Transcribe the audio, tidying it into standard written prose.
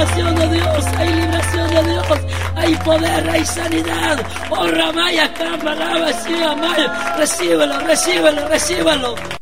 liberación de Dios, hay liberación de Dios, hay poder, hay sanidad. Oh, Ramaya, Camaraba, sí, Amaya, recíbelo, recíbelo, recíbelo.